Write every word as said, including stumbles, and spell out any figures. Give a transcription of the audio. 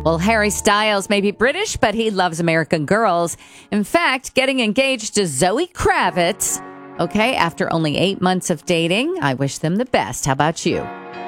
Well, Harry Styles may be British, but he loves American girls. In fact, getting engaged to Zoe Kravitz, okay, after only eight months of dating. I wish them the best. How about you?